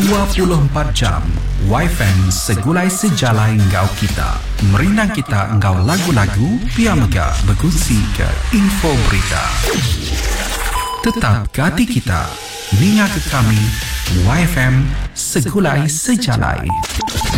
24 jam YFM segulai sejalai engkau kita. Merinang kita engkau lagu-lagu, pia mega bergusi ke info berita. Tetap ke hati kita, ninga ke kami, YFM segulai sejalai.